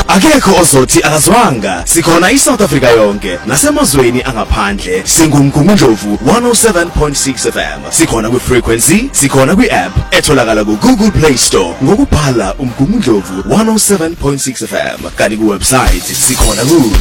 Akekho ozothi akazwanga. Sikhona iSouth Africa yonke nasemazweni angaphandle. Singumgungundlovu 107.6 FM. Sikhona kwi-frequency, sikhona kwi-app etholakala ku-Google Play Store ngokubhala umgungundlovu 107.6 FM. Kanti ku-website sikhona ku